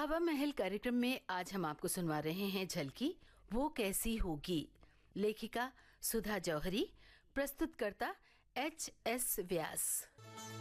हवा महल कार्यक्रम में आज हम आपको सुनवा रहे हैं झलकी वो कैसी होगी। लेखिका सुधा जौहरी, प्रस्तुतकर्ता एच.एस. व्यास।